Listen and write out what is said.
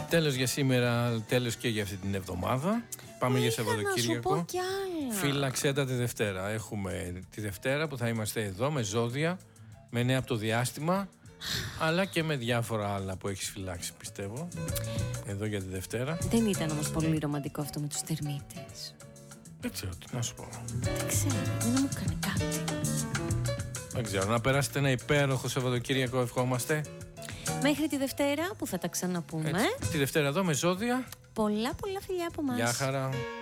Τέλος για σήμερα, τέλος και για αυτή την εβδομάδα. Πάμε για Σαββατοκύριακο. Να σου πω κι άλλα. Φύλαξε τα τη Δευτέρα. Έχουμε τη Δευτέρα που θα είμαστε εδώ με ζώδια, με νέα από το διάστημα, αλλά και με διάφορα άλλα που έχεις φυλάξει, πιστεύω. Εδώ για τη Δευτέρα. Δεν ήταν όμως πολύ ρομαντικό αυτό με τους τερμίτες. Δεν ξέρω τι να σου πω. Δεν ξέρω, δεν μου έκανε κάτι. Δεν ξέρω, να περάσετε ένα υπέροχο Σαββατοκύριακο, ευχόμαστε. Μέχρι τη Δευτέρα που θα τα ξαναπούμε. Έτσι. Τη Δευτέρα εδώ με ζώδια. Πολλά φιλιά από εμάς. Γεια χαρά.